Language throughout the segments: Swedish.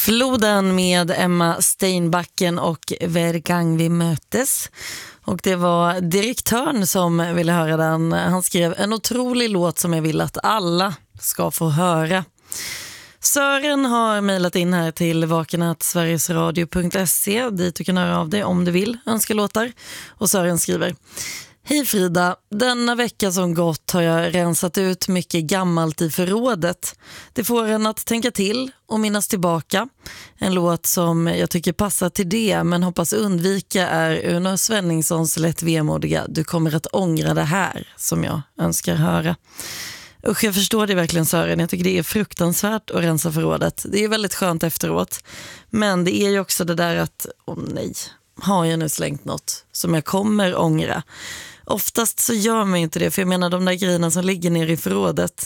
Floden med Emma Steinbacken och Vergang vi mötes. Och det var direktören som ville höra den. Han skrev en otrolig låt som jag vill att alla ska få höra. Sören har mejlat in här till vakenat.sverigesradio.se dit du kan höra av dig om du vill önska låtar. Och Sören skriver: Hej Frida, denna vecka som gått har jag rensat ut mycket gammalt i förrådet. Det får en att tänka till och minnas tillbaka. En låt som jag tycker passar till det men hoppas undvika är Uno Svenningssons lätt vemodiga Du kommer att ångra det här som jag önskar höra. Usch, jag förstår det verkligen Sören. Jag tycker det är fruktansvärt att rensa förrådet. Det är väldigt skönt efteråt. Men det är ju också det där att, nej, har jag nu slängt något som jag kommer ångra? Oftast så gör man inte det, för jag menar de där grejerna som ligger nere i förrådet,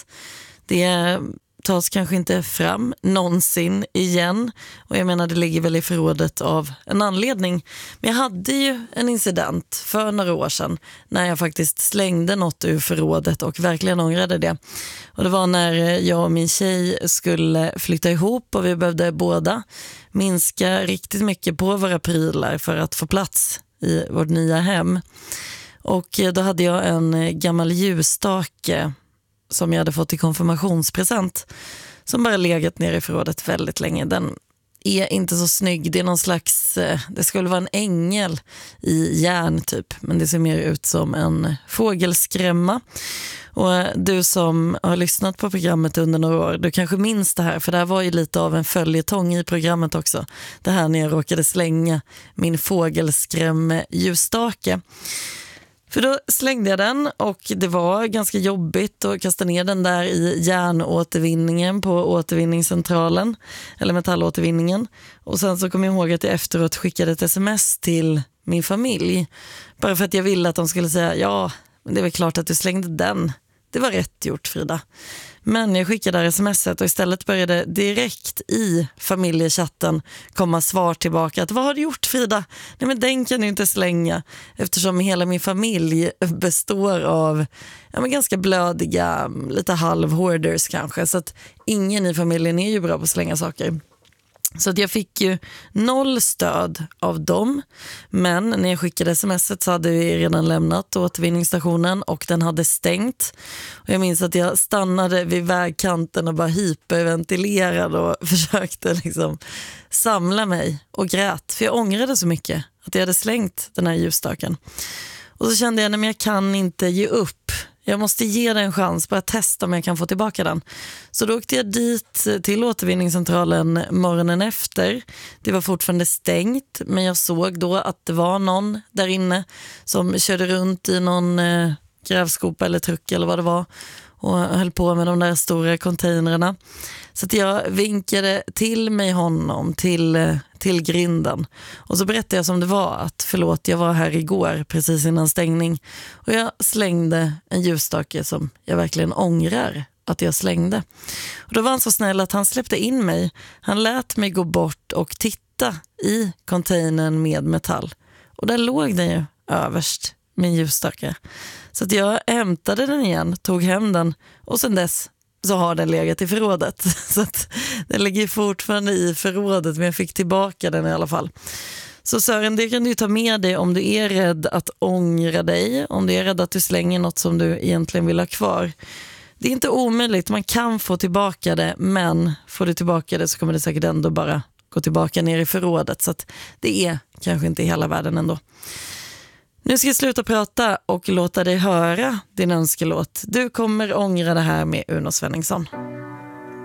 det tas kanske inte fram någonsin igen. Och jag menar det ligger väl i förrådet av en anledning. Men jag hade ju en incident för några år sedan när jag faktiskt slängde något ur förrådet och verkligen ångrade det. Och det var när jag och min tjej skulle flytta ihop och vi behövde båda minska riktigt mycket på våra prylar för att få plats i vårt nya hem. Och då hade jag en gammal ljusstake som jag hade fått i konfirmationspresent som bara legat ner i förrådet väldigt länge. Den är inte så snygg. Det är någon slags, det skulle vara en ängel i järn typ, men det ser mer ut som en fågelskrämma. Och du som har lyssnat på programmet under några år, du kanske minns det här, för det här var ju lite av en följetong i programmet också. Det här när jag råkade slänga min fågelskräm ljusstake. För då slängde jag den och det var ganska jobbigt att kasta ner den där i järnåtervinningen på återvinningscentralen eller metallåtervinningen. Och sen så kom jag ihåg att jag efteråt skickade ett sms till min familj. Bara för att jag ville att de skulle säga, ja, det är väl klart att du slängde den. Det var rätt gjort Frida. Men jag skickade där smset och istället började direkt i familjechatten komma svar tillbaka att vad har du gjort Frida? Nej men den kan du inte slänga, eftersom hela min familj består av ganska blödiga, lite halv-hoarders kanske, så att ingen i familjen är ju bra på att slänga saker. Så att jag fick ju 0 stöd av dem. Men när jag skickade smset så hade vi redan lämnat återvinningsstationen och den hade stängt. Och jag minns att jag stannade vid vägkanten och bara hyperventilerade och försökte liksom samla mig och grät. För jag ångrade så mycket att jag hade slängt den här ljusstaken. Och så kände jag att jag kan inte ge upp. Jag måste ge den en chans, bara testa om jag kan få tillbaka den. Så då åkte jag dit till återvinningscentralen morgonen efter. Det var fortfarande stängt, men jag såg då att det var någon där inne som körde runt i någon grävskopa eller truck eller vad det var och höll på med de där stora containrarna. Så att jag vinkade till mig honom till grinden. Och så berättade jag som det var att förlåt, jag var här igår precis innan stängning. Och jag slängde en ljusstake som jag verkligen ångrar att jag slängde. Och då var han så snäll att han släppte in mig. Han lät mig gå bort och titta i containern med metall. Och där låg den ju överst, min ljusstake. Så att jag hämtade den igen, tog hem den och sen dess så har den legat i förrådet. Så att den ligger fortfarande i förrådet, men jag fick tillbaka den i alla fall. Så Sören, det kan du ta med dig om du är rädd att ångra dig, om du är rädd att du slänger något som du egentligen vill ha kvar. Det är inte omöjligt, man kan få tillbaka det, men får du tillbaka det så kommer det säkert ändå bara gå tillbaka ner i förrådet. Så att det är kanske inte hela världen ändå. Nu ska jag sluta prata och låta dig höra din önskelåt. Du kommer ångra det här med Uno Svenningsson.